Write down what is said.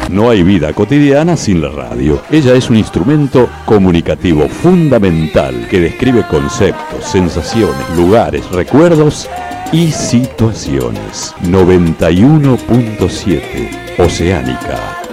No hay vida cotidiana sin la radio. Ella es un instrumento comunicativo fundamental que describe conceptos, sensaciones, lugares, recuerdos y situaciones. 91.7 Oceánica.